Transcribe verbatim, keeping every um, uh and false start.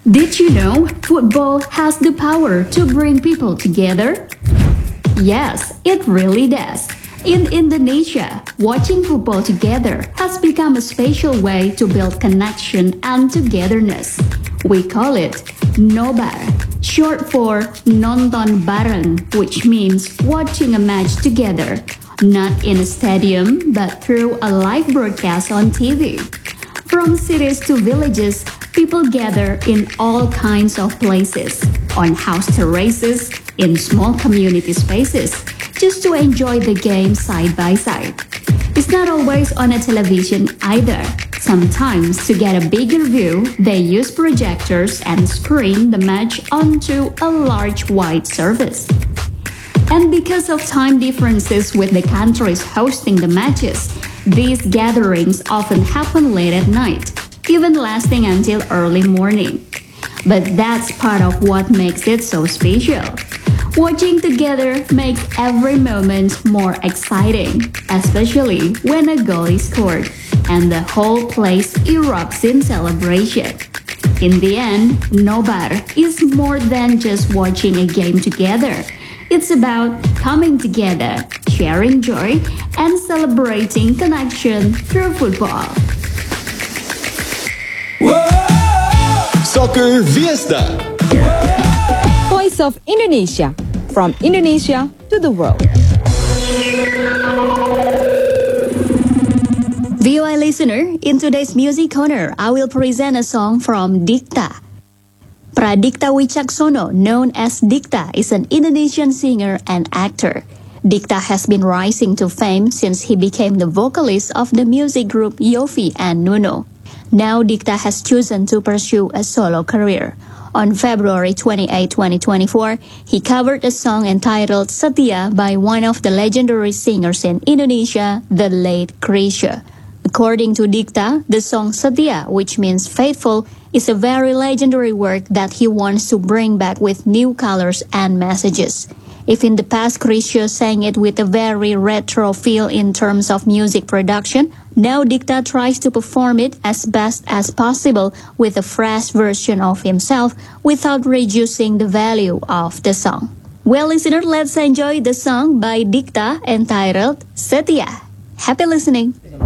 Did you know football has the power to bring people together? Yes, it really does. In Indonesia, watching football together has become a special way to build connection and togetherness. We call it Nobar, short for Nonton Bareng, which means watching a match together, not in a stadium but through a live broadcast on T V. From cities to villages, people gather in all kinds of places, on house terraces, in small community spaces, just to enjoy the game side by side. It's not always on a television either. Sometimes, to get a bigger view, they use projectors and screen the match onto a large wide surface. And because of time differences with the countries hosting the matches, these gatherings often happen late at night, even lasting until early morning. But that's part of what makes it so special. Watching together makes every moment more exciting, especially when a goal is scored and the whole place erupts in celebration. In the end, Nobar is more than just watching a game together. It's about coming together, sharing joy, and celebrating connection through football. Soccer Fiesta. Voice of Indonesia, from Indonesia to the world. V O I listener, in today's Music Corner, I will present a song from Dikta. Pradikta Wicaksono, known as Dikta, is an Indonesian singer and actor. Dikta has been rising to fame since he became the vocalist of the music group Yofi and Nuno. Now Dikta has chosen to pursue a solo career. On February twenty-eighth, twenty twenty-four, he covered a song entitled Setia by one of the legendary singers in Indonesia, the late Chrisye. According to Dikta, the song Setia, which means faithful, is a very legendary work that he wants to bring back with new colors and messages. If in the past Chrisye sang it with a very retro feel in terms of music production, now Dikta tries to perform it as best as possible with a fresh version of himself without reducing the value of the song. Well, listener, let's enjoy the song by Dikta entitled Setia. Happy listening!